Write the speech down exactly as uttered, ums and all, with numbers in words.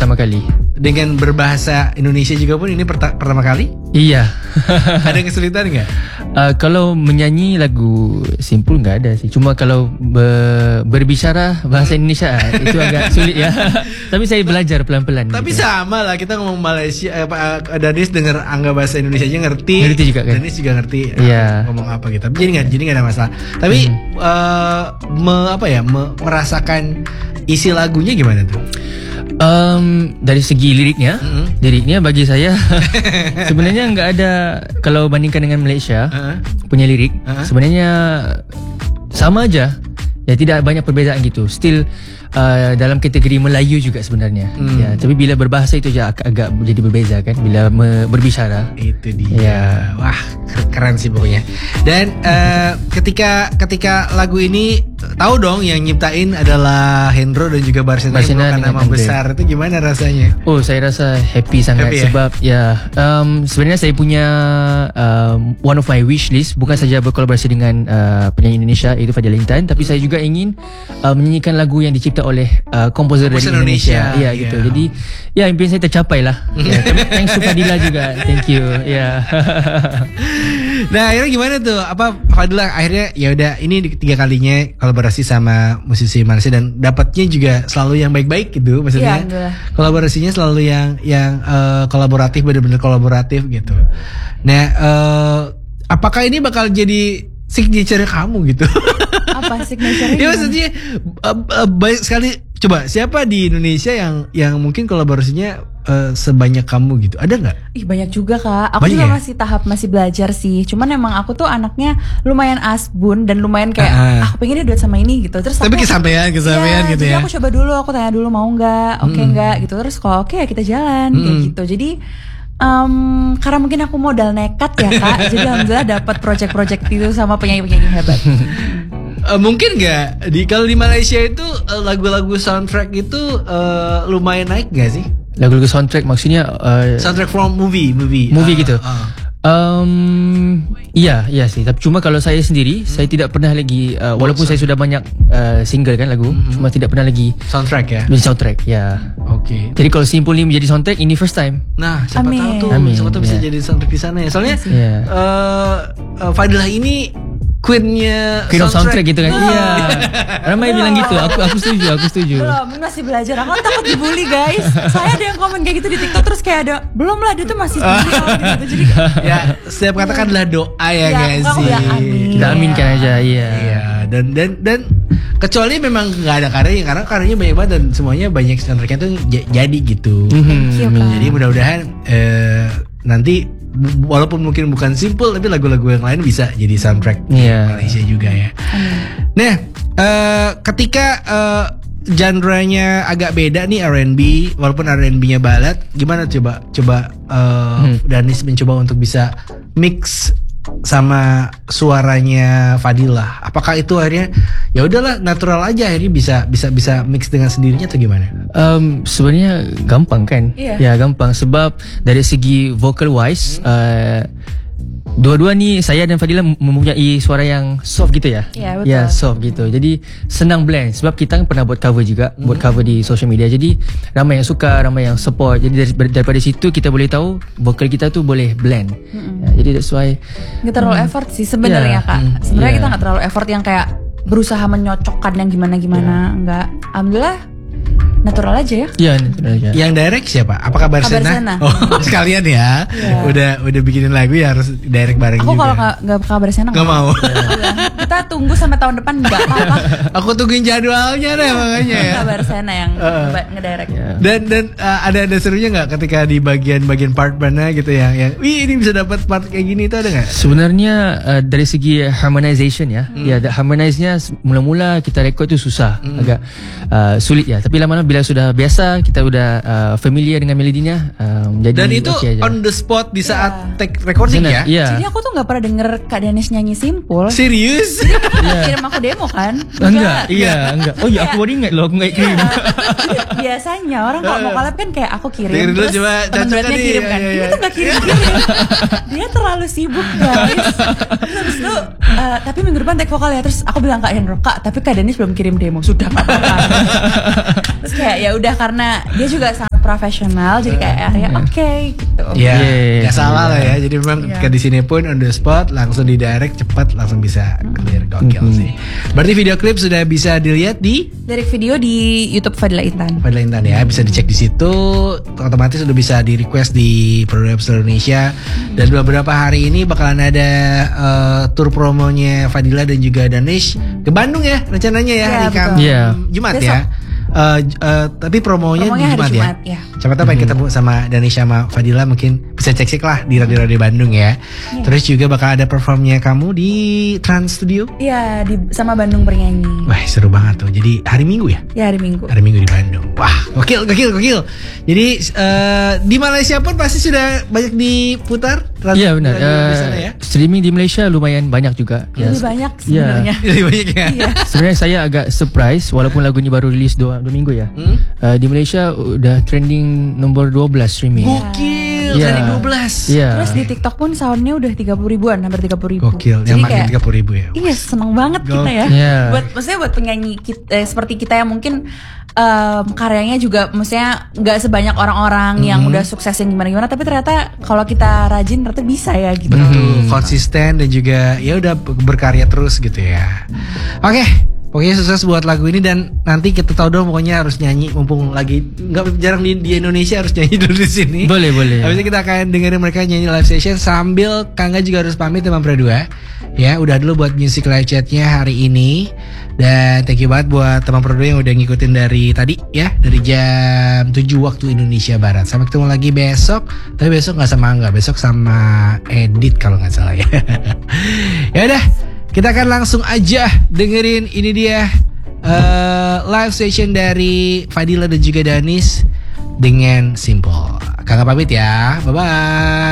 pertama kali. Dengan berbahasa Indonesia juga pun ini perta- pertama kali? Iya. Ada kesulitan nggak? Uh, kalau menyanyi lagu simpul nggak ada sih. Cuma kalau be- berbicara bahasa Indonesia itu agak sulit ya. Tapi saya belajar pelan-pelan. Tapi gitu. sama lah, kita ngomong Malaysia, eh, Pak Danis dengar Angga bahasa Indonesia aja ngerti. Ngerti juga kan? Danis juga ngerti. Iya. Ngomong apa gitu. Jadi nggak, jadi nggak ada masalah. Tapi hmm. uh, me, apa ya, me, merasakan isi lagunya gimana tuh? Um, dari segi liriknya, mm-hmm. liriknya bagi saya sebenarnya nggak ada, kalau bandingkan dengan Malaysia uh-huh. punya lirik, uh-huh. sebenarnya sama aja. Ya tidak banyak perbezaan gitu. Still uh, dalam kategori Melayu juga sebenarnya. Hmm. Ya, tapi bila berbahasa itu aja agak, agak jadi berbeza kan bila me- berbicara. Itu dia. Ya. Wah, keren sih pokoknya. Dan uh, ketika ketika lagu ini tahu dong yang nyiptain adalah Hendro dan juga Barsena karena nama besar, itu gimana rasanya? Oh, saya rasa happy sangat happy, sebab ya, ya um, sebenarnya saya punya um, one of my wish list bukan saja berkolaborasi dengan uh, penyanyi Indonesia iaitu Fadila Intan, tapi saya juga ingin uh, menyanyikan lagu yang dicipta oleh uh, komposer dari Indonesia. Ya, yeah, gitu. Jadi ya impian saya tercapai lah. Ya, thanks to Fadila juga. Thank you. Ya. Nah, akhirnya gimana tuh? Apa Fadila akhirnya ya udah ini tiga kalinya kolaborasi sama musisi Malaysia dan dapatnya juga selalu yang baik-baik gitu, maksudnya. Ya, kolaborasinya selalu yang yang uh, kolaboratif, benar-benar kolaboratif gitu. Nah, uh, apakah ini bakal jadi signature kamu gitu? Apa signature-nya? Ya maksudnya uh, uh, banyak sekali. Coba siapa di Indonesia yang yang mungkin kolaborasinya uh, sebanyak kamu gitu? Ada nggak? Ih, banyak juga Kak. Aku banyak juga ya? masih tahap masih belajar sih. Cuman emang aku tuh anaknya lumayan asbun dan lumayan kayak ah, aku pengennya duet sama ini gitu. Terus tapi aku, kesampaian kesampaian ya, gitu jadi ya. aku coba dulu, aku tanya dulu mau nggak, oke okay, hmm. nggak gitu. Terus kalau oke okay, ya kita jalan hmm. kayak gitu. Jadi Um, karena mungkin aku modal nekat ya Kak. Jadi alhamdulillah dapat project-project itu sama penyanyi-penyanyi hebat. Uh, mungkin nggak di kalau di Malaysia itu uh, lagu-lagu soundtrack itu uh, lumayan naik nggak sih? Lagu-lagu soundtrack maksudnya uh, soundtrack from movie, movie, movie uh, gitu. Uh. Um, iya, iya sih. Tapi cuma kalau saya sendiri, hmm. saya tidak pernah lagi, uh, walaupun saya sudah banyak uh, single kan lagu, hmm. cuma tidak pernah lagi soundtrack ya. Menjadi soundtrack, ya. Oke. Okay. Jadi kalau Simpul ini menjadi soundtrack, ini first time. Nah, siapa Amin. tahu tuh, Amin. siapa tahu bisa Yeah. jadi soundtrack di sana ya. Soalnya yeah. uh, uh, Fadilah ini Queen-nya Queen of soundtrack gitu kan. Oh. Iya. Ramai bilang gitu. Aku aku setuju, aku setuju. Belum, masih belajar. Aku takut dibully guys. Saya ada yang komen kayak gitu di TikTok terus kayak ada, belum lah dia tuh masih bully gitu. Jadi ya, setiap kata kan adalah doa ya, ya guys sih. Ya, amin. Kita aminkan aja, iya. Iya, dan dan dan kecuali memang nggak ada karyanya, karena karyanya banyak banget dan semuanya banyak soundtracknya tuh j- jadi gitu. Mm-hmm. Jadi mudah-mudahan eh, nanti walaupun mungkin bukan Simpul tapi lagu-lagu yang lain bisa jadi soundtrack yeah. Malaysia juga ya. Amin. Nah, uh, ketika uh, genre-nya agak beda nih R and B, walaupun R and B-nya ballad, gimana coba coba uh, hmm. Danis mencoba untuk bisa mix sama suaranya Fadilah. Apakah itu akhirnya ya udahlah natural aja akhirnya bisa bisa bisa mix dengan sendirinya atau gimana? Um, sebenarnya gampang kan? Yeah. Ya gampang sebab dari segi vocal wise hmm. uh, dua-dua ni saya dan Fadilah mempunyai suara yang soft gitu ya. Ya, betul. Ya soft gitu. Jadi senang blend sebab kita kan pernah buat cover juga, mm-hmm. buat cover di social media. Jadi ramai yang suka, ramai yang support. Jadi dari, daripada situ kita boleh tahu vokal kita tu boleh blend. Mm-hmm. Ya, jadi that's why nggak terlalu hmm. effort sih sebenarnya yeah. Kak. Sebenarnya yeah. kita nggak terlalu effort yang kayak berusaha menyocokkan yang gimana-gimana. Yeah. Nggak. Alhamdulillah natural aja ya. Iya, natural aja. Yang direct siapa? Apakah Barsena? Oh, sekalian ya. Yeah. Udah udah bikinin lagu ya harus direct bareng aku juga. Aku kalau nggak Kak Barsena nggak mau. Kita tunggu sampai tahun depan nggak apa-apa. Aku tungguin jadwalnya deh makanya ya. Kak Barsena yang uh, ngedirect. Yeah. Dan dan uh, ada ada serunya nggak ketika di bagian-bagian part mana gitu ya, yang wih ini bisa dapat part kayak gini itu ada nggak? Sebenarnya uh, dari segi harmonization ya, hmm. ya harmonize-nya mula-mula kita record tu susah, hmm. agak uh, sulit ya. Tapi lama-lama bila sudah biasa, kita udah uh, familiar dengan melodinya, um, jadi dan itu okay on the spot di saat yeah. take recording Zena, ya. Yeah. Jadi aku tuh nggak pernah denger Kak Danis nyanyi Simpul. Serius? Yeah. Kirim aku demo kan? Enggak, iya enggak. Oh iya, aku baru ingat loh, aku nggak kirim. Biasanya orang kalau mau collab kan kayak aku kirim, Kirim dulu, terus coba temen duetnya nih, kirim kan. ya, ya, ya. Dia tuh nggak kirim-kirim. Dia terlalu sibuk guys. Terus habis itu, uh, tapi minggu depan take vokal ya. Terus aku bilang Kak Hendro, Kak, tapi Kak Danis belum kirim demo. Sudah Kak. Terus kayak ya udah karena dia juga sangat proud profesional, jadi kayak ya oke okay, gitu. Iya, yeah, nggak salah lah ya. Jadi memang yeah. ke di sini pun on the spot, langsung di direct, cepat, langsung bisa clear. Gokil mm-hmm. sih. Berarti video klip sudah bisa dilihat di lirik video di YouTube Fadila Intan. Fadila Intan ya, bisa dicek di situ. Otomatis sudah bisa di request di Produk Indonesia. Dan beberapa hari ini bakalan ada uh, tour promonya Fadila dan juga Danish ke Bandung ya rencananya ya, ya hari Kamis yeah. Jumat Besok. ya. Uh, uh, tapi promonya, promonya di Jumat, Jumat ya. ya. Siapa tahu pengen ketemu sama Danish sama Fadila, mungkin bisa cek-cek lah di radio-radio Bandung ya. Yeah. Terus juga bakal ada performnya kamu di Trans Studio. Iya, di sama Bandung Bernyanyi. Wah, seru banget tuh. Jadi hari Minggu ya? Ya, hari Minggu. Hari Minggu di Bandung. Wah, gokil, gokil, gokil. Jadi uh, di Malaysia pun pasti sudah banyak diputar. Iya benar. Uh, ya? Streaming di Malaysia lumayan banyak juga. Lebih yes. banyak sebenarnya. Ya. Lebih banyak ya. Iya. Sebenarnya saya agak surprise walaupun lagunya baru rilis dua, dua minggu ya. Hmm? Uh, di Malaysia udah trending nomor dua belas streaming. Gokil, yeah. trending dua belas. Yeah. Terus di TikTok pun soundnya udah tiga puluh ribuan, hampir tiga puluh ribu. Gokil, yang makin tiga puluh ribu ya. Iya, seneng banget Gokil. kita ya. Yeah. Buat maksudnya buat penyanyi kita, eh, seperti kita yang mungkin um, karyanya juga maksudnya nggak sebanyak orang-orang mm-hmm. yang udah suksesin gimana-gimana, tapi ternyata kalau kita rajin ternyata bisa ya gitu. Betul, mm-hmm. konsisten dan juga ya udah berkarya terus gitu ya. Oke. Okay. Pokoknya sukses buat lagu ini dan nanti kita tahu dong pokoknya harus nyanyi mumpung lagi nggak jarang di, di Indonesia harus nyanyi dulu di sini. Boleh boleh. Habis itu kita akan dengerin mereka nyanyi live session sambil Kangga juga harus pamit sama Pradua. Ya udah dulu buat music live chatnya hari ini dan thank you banget buat teman Pradua yang udah ngikutin dari tadi ya dari jam tujuh waktu Indonesia Barat. Sampai ketemu lagi besok. Tapi besok nggak sama Angga, besok sama Edit kalau nggak salah ya. Ya udah. Kita akan langsung aja dengerin ini dia uh, live session dari Fadila dan juga Danis dengan Simple. Kakak pamit ya, bye bye.